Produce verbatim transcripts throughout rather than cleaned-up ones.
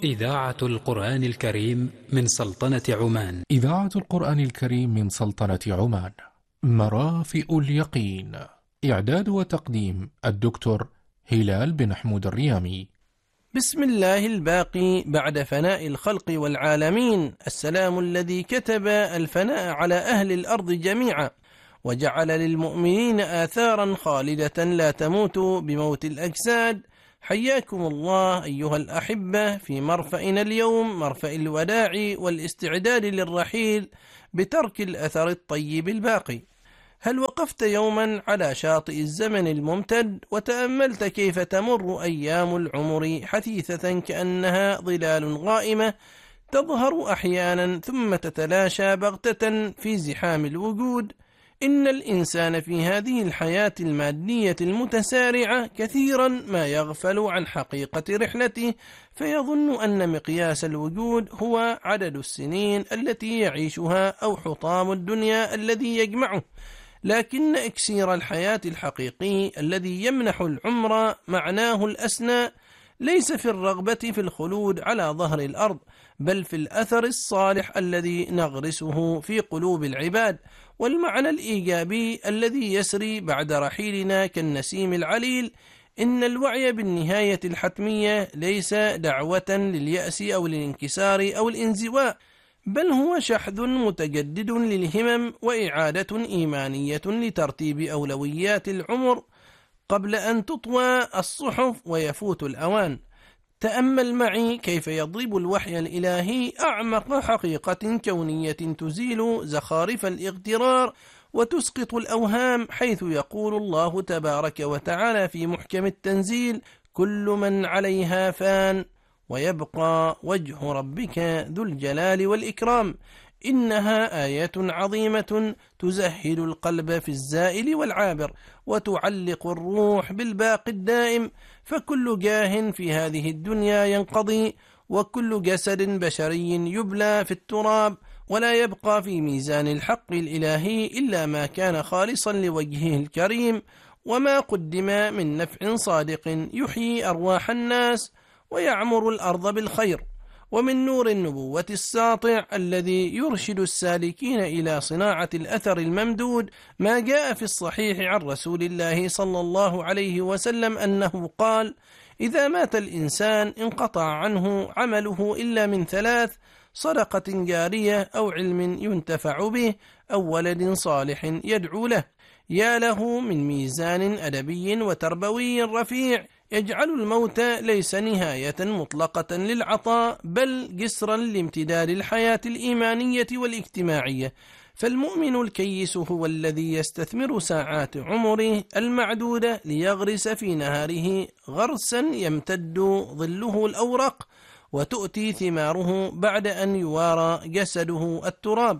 إذاعة القرآن الكريم من سلطنة عمان. إذاعة القرآن الكريم من سلطنة عمان. مرافئ اليقين. إعداد وتقديم الدكتور هلال بن حمود الريامي. بسم الله الباقي بعد فناء الخلق والعالمين، السلام الذي كتب الفناء على أهل الأرض جميعا، وجعل للمؤمنين آثارا خالدة لا تموت بموت الأجساد. حياكم الله أيها الأحبة في مرفأنا اليوم، مرفأ الوداع والاستعداد للرحيل بترك الأثر الطيب الباقي. هل وقفت يوما على شاطئ الزمن الممتد وتأملت كيف تمر أيام العمر حثيثة كأنها ظلال غائمة، تظهر أحيانا ثم تتلاشى بغتة في زحام الوجود؟ إن الإنسان في هذه الحياة المادية المتسارعة كثيرا ما يغفل عن حقيقة رحلته، فيظن أن مقياس الوجود هو عدد السنين التي يعيشها أو حطام الدنيا الذي يجمعه. لكن إكسير الحياة الحقيقي الذي يمنح العمر معناه الأسنى ليس في الرغبة في الخلود على ظهر الأرض، بل في الأثر الصالح الذي نغرسه في قلوب العباد، والمعنى الإيجابي الذي يسري بعد رحيلنا كالنسيم العليل. إن الوعي بالنهاية الحتمية ليس دعوة لليأس أو الانكسار أو الانزواء، بل هو شحذ متجدد للهمم وإعادة إيمانية لترتيب أولويات العمر قبل أن تطوى الصحف ويفوت الأوان. تأمل معي كيف يضرب الوحي الإلهي أعمق حقيقة كونية تزيل زخارف الاغترار وتسقط الأوهام، حيث يقول الله تبارك وتعالى في محكم التنزيل: كل من عليها فان ويبقى وجه ربك ذو الجلال والإكرام. إنها آية عظيمة تزهد القلب في الزائل والعابر، وتعلق الروح بالباقي الدائم. فكل جاه في هذه الدنيا ينقضي، وكل جسد بشري يبلى في التراب، ولا يبقى في ميزان الحق الإلهي إلا ما كان خالصا لوجهه الكريم، وما قدم من نفع صادق يحيي أرواح الناس ويعمر الأرض بالخير، ومن نور النبوة الساطع الذي يرشد السالكين إلى صناعة الأثر الممدود، ما جاء في الصحيح عن رسول الله صلى الله عليه وسلم أنه قال: إذا مات الإنسان انقطع عنه عمله إلا من ثلاث: صدقة جارية، أو علم ينتفع به، أو ولد صالح يدعو له. يا له من ميزان أدبي وتربوي رفيع، يجعل الموت ليس نهاية مطلقة للعطاء، بل جسرا لامتداد الحياة الإيمانية والاجتماعية. فالمؤمن الكيس هو الذي يستثمر ساعات عمره المعدودة ليغرس في نهاره غرسا يمتد ظله الأورق، وتؤتي ثماره بعد أن يوارى جسده التراب.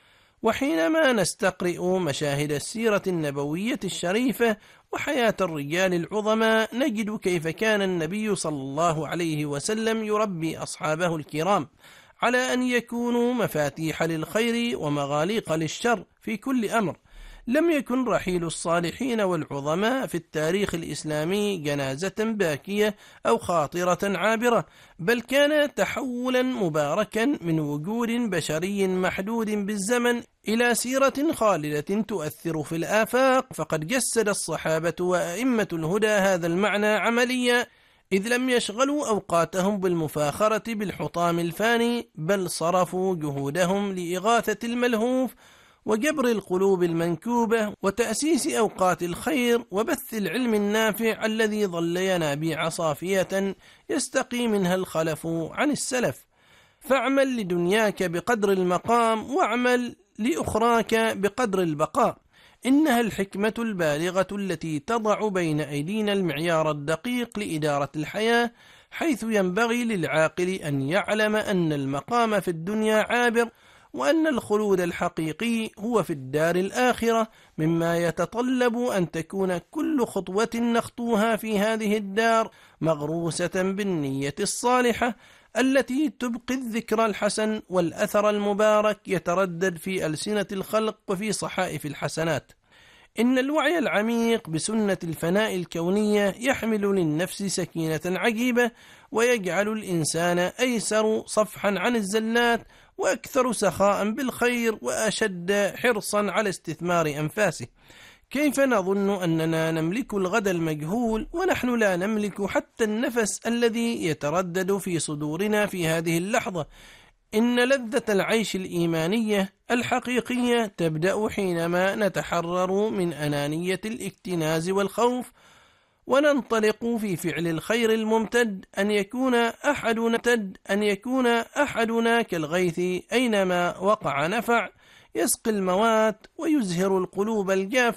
وحينما نستقرئ مشاهد السيرة النبوية الشريفة وحياة الرجال العظماء، نجد كيف كان النبي صلى الله عليه وسلم يربي أصحابه الكرام على أن يكونوا مفاتيح للخير ومغاليق للشر في كل أمر. لم يكن رحيل الصالحين والعظماء في التاريخ الإسلامي جنازة باكية أو خاطرة عابرة، بل كان تحولا مباركا من وجود بشري محدود بالزمن إلى سيرة خالدة تؤثر في الآفاق. فقد جسد الصحابة وأئمة الهدى هذا المعنى عمليا، إذ لم يشغلوا أوقاتهم بالمفاخرة بالحطام الفاني، بل صرفوا جهودهم لإغاثة الملهوف وجبر القلوب المنكوبة وتأسيس أوقات الخير وبث العلم النافع الذي ظل ينابيع صافية يستقي منها الخلف عن السلف. فاعمل لدنياك بقدر المقام، واعمل لأخراك بقدر البقاء. إنها الحكمة البالغة التي تضع بين أيدينا المعيار الدقيق لإدارة الحياة، حيث ينبغي للعاقل أن يعلم أن المقام في الدنيا عابر، وأن الخلود الحقيقي هو في الدار الآخرة، مما يتطلب أن تكون كل خطوة نخطوها في هذه الدار مغروسة بالنية الصالحة التي تبقي الذكر الحسن والأثر المبارك يتردد في ألسنة الخلق وفي صحائف الحسنات. إن الوعي العميق بسنة الفناء الكونية يحمل للنفس سكينة عجيبة، ويجعل الإنسان أيسر صفحا عن الزلات، وأكثر سخاء بالخير، وأشد حرصا على استثمار أنفاسه. كيف نظن أننا نملك الغد المجهول ونحن لا نملك حتى النفس الذي يتردد في صدورنا في هذه اللحظة؟ إن لذة العيش الإيمانية الحقيقية تبدأ حينما نتحرر من أنانية الاكتناز والخوف، وننطلق في فعل الخير الممتد، أن يكون أحدنا تد أن يكون أحدنا كالغيث أينما وقع نفع، يسقي الموات ويزهر القلوب الجافة.